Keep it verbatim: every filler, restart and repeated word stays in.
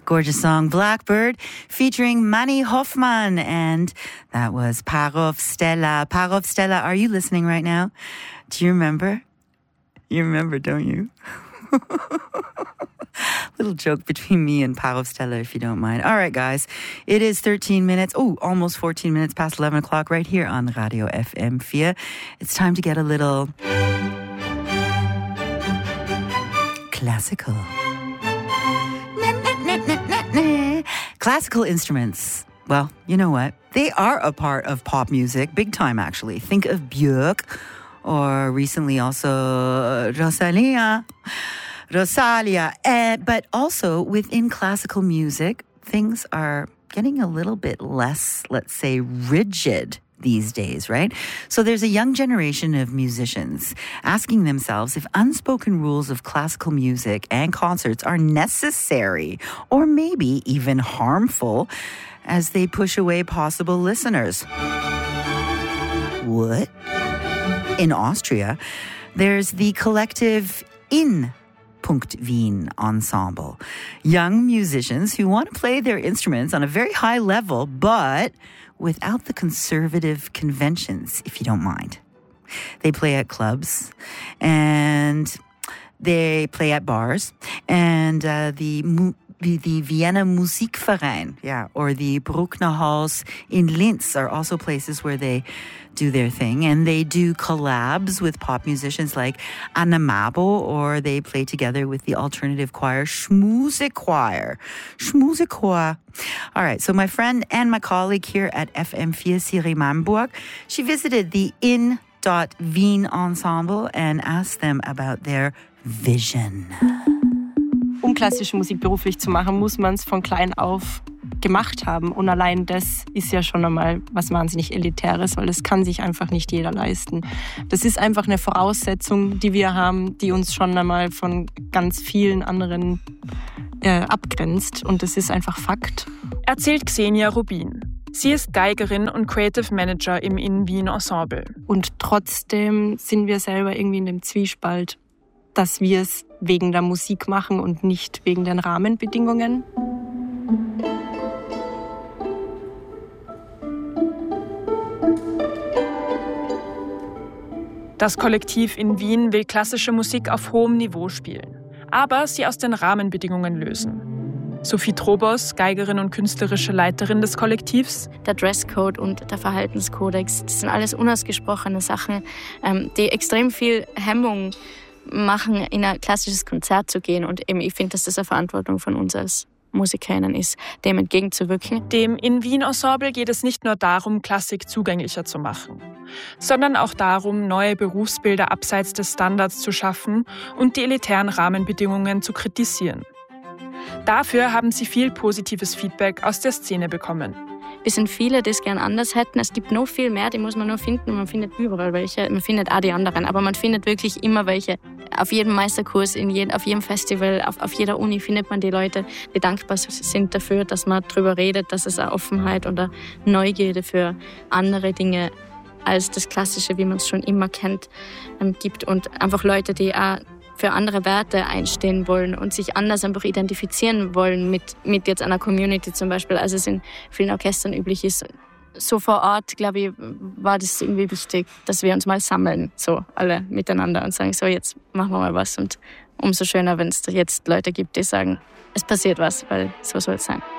Gorgeous song Blackbird featuring Manny Hoffman, and that was Parov Stella. Parov Stella, are you listening right now? Do you remember? You remember, don't you? Little joke between me and Parov Stella, if you don't mind. All right, guys, it is thirteen minutes, oh, almost fourteen minutes past eleven o'clock right here on Radio F M four. It's time to get a little classical. Classical instruments. Well, you know what? They are a part of pop music, big time actually. Think of Björk, or recently also Rosalia. Rosalia. Uh, but also within classical music, things are getting a little bit less, let's say, rigid these days, right? So there's a young generation of musicians asking themselves if unspoken rules of classical music and concerts are necessary or maybe even harmful as they push away possible listeners. What? In Austria, there's the collective In Punkt Wien ensemble. Young musicians who want to play their instruments on a very high level, but without the conservative conventions, if you don't mind. They play at clubs and they play at bars, and uh, the The, the Vienna Musikverein, yeah, or the Bruckner Halls in Linz are also places where they do their thing, and they do collabs with pop musicians like Anna Mabo, or they play together with the alternative choir Schmuse Choir. Schmuse Choir. All right, so my friend and my colleague here at F M four, Siri Mamburg, she visited the In Wien ensemble and asked them about their vision. Um klassische Musik beruflich zu machen, muss man es von klein auf gemacht haben. Und allein das ist ja schon einmal was wahnsinnig Elitäres, weil das kann sich einfach nicht jeder leisten. Das ist einfach eine Voraussetzung, die wir haben, die uns schon einmal von ganz vielen anderen äh, abgrenzt. Und das ist einfach Fakt. Erzählt Xenia Rubin. Sie ist Geigerin und Creative Manager im In Wien Ensemble. Und trotzdem sind wir selber irgendwie in dem Zwiespalt, dass wir es wegen der Musik machen und nicht wegen den Rahmenbedingungen. Das Kollektiv in Wien will klassische Musik auf hohem Niveau spielen, aber sie aus den Rahmenbedingungen lösen. Sophie Trobos, Geigerin und künstlerische Leiterin des Kollektivs. Der Dresscode und der Verhaltenskodex, das sind alles unausgesprochene Sachen, die extrem viel Hemmung machen, in ein klassisches Konzert zu gehen. Und eben, ich finde, dass das eine Verantwortung von uns als MusikerInnen ist, dem entgegenzuwirken. Dem In Wien Ensemble geht es nicht nur darum, Klassik zugänglicher zu machen, sondern auch darum, neue Berufsbilder abseits des Standards zu schaffen und die elitären Rahmenbedingungen zu kritisieren. Dafür haben sie viel positives Feedback aus der Szene bekommen. Wir sind viele, die es gern anders hätten. Es gibt noch viel mehr, die muss man nur finden. Man findet überall welche. Man findet auch die anderen. Aber man findet wirklich immer welche. Auf jedem Meisterkurs, in jedem, auf jedem Festival, auf, auf jeder Uni findet man die Leute, die dankbar sind dafür, dass man darüber redet, dass es eine Offenheit und eine Neugierde für andere Dinge als das Klassische, wie man es schon immer kennt, gibt. Und einfach Leute, die auch für andere Werte einstehen wollen und sich anders einfach identifizieren wollen mit, mit jetzt einer Community zum Beispiel, als es in vielen Orchestern üblich ist. So vor Ort, glaube ich, war das irgendwie wichtig, dass wir uns mal sammeln, so alle miteinander und sagen, so jetzt machen wir mal was. Und umso schöner, wenn es jetzt Leute gibt, die sagen, es passiert was, weil so soll es sein.